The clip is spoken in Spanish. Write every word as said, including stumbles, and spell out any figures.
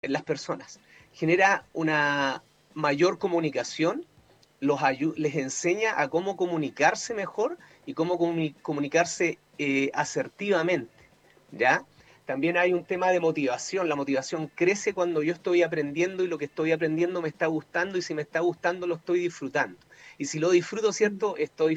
en las personas. Genera una mayor comunicación, los les enseña a cómo comunicarse mejor y cómo comuni comunicarse eh, asertivamente, ¿ya? También hay un tema de motivación. La motivación crece cuando yo estoy aprendiendo y lo que estoy aprendiendo me está gustando y si me está gustando lo estoy disfrutando. Y si lo disfruto, ¿cierto? Estoy